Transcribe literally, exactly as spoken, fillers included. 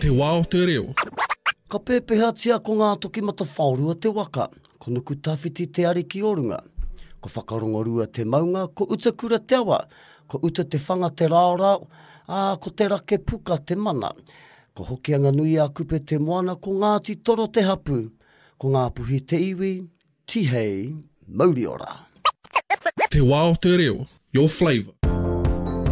Te wā o te reo. Ka pēpehea tia ko ngā toki mata whaurua te waka, ko nuku tawhiti te ari ki orunga. Ko whakarongo te maunga, ko utakura te awa, ko uta te whanga te raorao, a ko te rake puka te mana. Ko hokianga nui a kupe te moana, ko Ngāti Toro te hapu, ko ngā puhi te iwi, tihei, mauri ora. Te wā o te reo, your flavour.